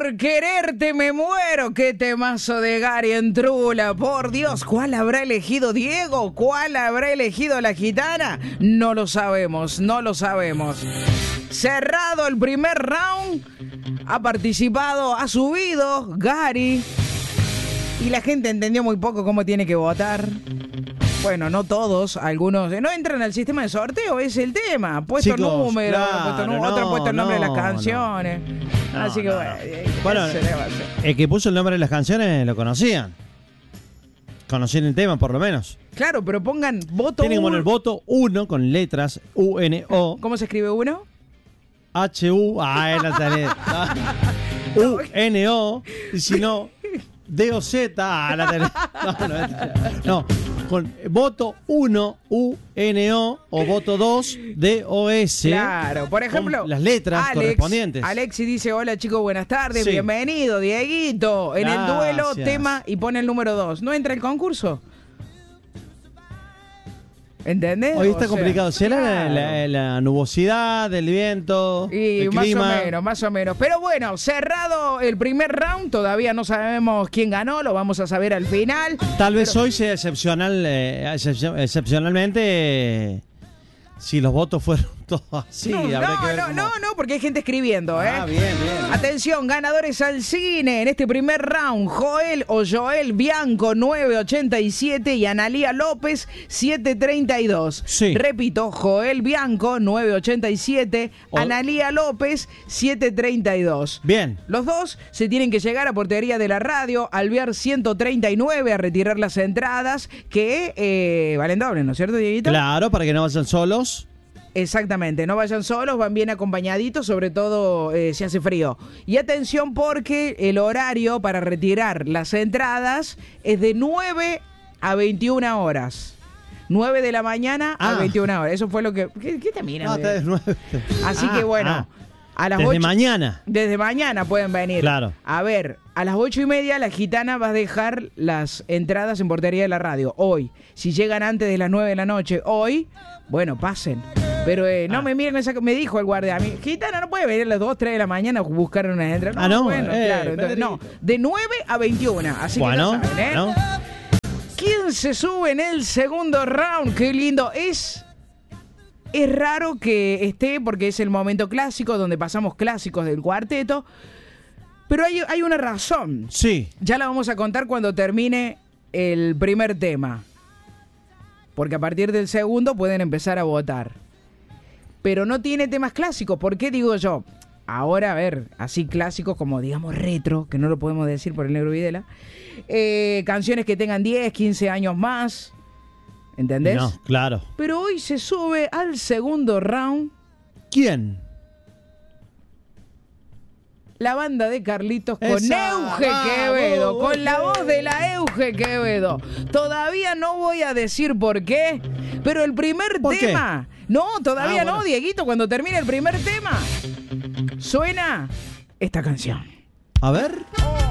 Por quererte me muero. Qué temazo de Gary en Trula. Por Dios, ¿cuál habrá elegido Diego? ¿Cuál habrá elegido la gitana? No lo sabemos, no lo sabemos. Cerrado el primer round. Ha participado, ha subido Gary. Y la gente entendió muy poco cómo tiene que votar. Bueno, no todos, algunos no entran al sistema de sorteo, es el tema. Puesto Chicos, número, claro, otro puesto el nombre de las no. canciones. Así que Bueno, ¿qué se le va a hacer? el que puso el nombre de las canciones lo conocían. Conocían el tema, por lo menos. Claro, pero pongan voto Tienen que poner 1. voto 1 con letras U-N-O. ¿Cómo se escribe uno? H-U. Ah, no tenés. U-N-O. Y si no, D-O-Z. Ah, la tenés. No. Con voto 1, U-N-O, o voto 2, D-O-S. Claro, por ejemplo, con las letras correspondientes. Alexi dice: hola chicos, buenas tardes, Sí. bienvenido, Dieguito. En el duelo, Gracias. tema y pone el número 2. ¿No entra el concurso? ¿Entendés? Hoy está O sea, complicado. ¿Será claro. la nubosidad, el viento, Y el más clima? o menos, más o menos. Pero bueno, cerrado el primer round, todavía no sabemos quién ganó, lo vamos a saber al final. Tal vez hoy sea excepcionalmente, si los votos fueron todos así. No, habrá que ver cómo- no, porque hay gente escribiendo, ¿eh? Ah, bien, bien. Atención, ganadores al cine en este primer round. Joel Bianco, 987 y Analía López, 732. Sí. Repito, Joel Bianco, 987, O- Analía López, 732. Bien. Los dos se tienen que llegar a portería de la radio, Alvear 139, a retirar las entradas que valen doble, ¿no es cierto, Dieguito? Claro, para que no vayan solos. Exactamente, no vayan solos, van bien acompañaditos, sobre todo si hace frío. Y atención porque el horario para retirar las entradas es de 9 a 21 horas. 9 de la mañana a 21 horas. Eso fue lo que... ¿Qué te miran? No, está de 9. Así que bueno, a las Desde 8... mañana. Desde mañana pueden venir. Claro. A ver, a las 8:30 la gitana va a dejar las entradas en portería de la radio. Hoy. Si llegan antes de las 9 de la noche, hoy, bueno, pasen. Pero no me miren esa... Me dijo el guardia a mí, gitana no puede venir a las 2, 3 de la mañana a buscar unas entradas. Ah, ¿no? Bueno, claro. Entonces, no, de 9 a 21. Así Bueno, que ya saben, ¿eh? ¿no? ¿Quién se sube en el segundo round? Qué lindo. Es raro que esté porque es el momento clásico donde pasamos clásicos del cuarteto. Pero hay una razón. Sí. Ya la vamos a contar cuando termine el primer tema. Porque a partir del segundo pueden empezar a votar. Pero no tiene temas clásicos. ¿Por qué digo yo? Ahora, a ver, así clásicos como, digamos, retro, que no lo podemos decir por el Negro Videla. Canciones que tengan 10, 15 años más. ¿Entendés? No, claro. Pero hoy se sube al segundo round ¿Quién? la banda de Carlitos con Esa, Euge vamos, Quevedo, con la voz de la Euge Quevedo. Todavía no voy a decir por qué, pero el primer ¿Por qué? tema... No, todavía bueno. no, Dieguito, cuando termine el primer tema, suena esta canción. A ver.